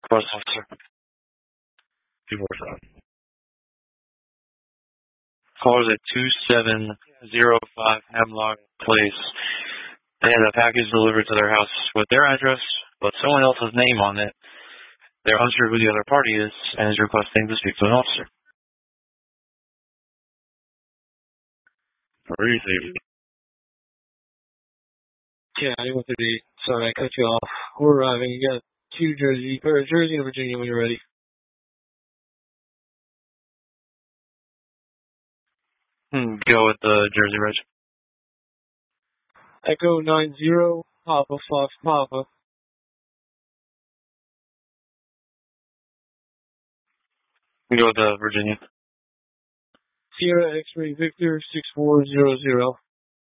Course officer. 247. Callers at 2705 Hemlock Place. They had a package delivered to their house with their address, but someone else's name on it. They're unsure who the other party is and is requesting to speak to an officer. For your safety. Yeah, 9138. Sorry, I cut you off. We're arriving. You got Jersey and Virginia when you're ready. Go with the Jersey Reg. Echo 90, Papa Fox Papa. Go with the Virginia. Sierra X-Ray Victor 6400.